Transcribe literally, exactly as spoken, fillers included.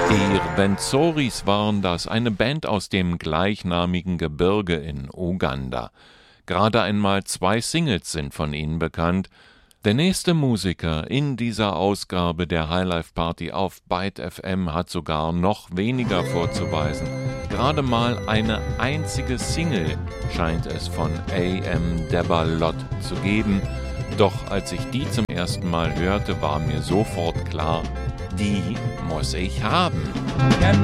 Die Rwentzoris waren das, eine Band aus dem gleichnamigen Gebirge in Uganda. Gerade einmal zwei Singles sind von ihnen bekannt. Der nächste Musiker in dieser Ausgabe der Highlife Party auf Byte F M hat sogar noch weniger vorzuweisen. Gerade mal eine einzige Single scheint es von A M Debalot zu geben. Doch als ich die zum ersten Mal hörte, war mir sofort klar, die muss ich haben. Can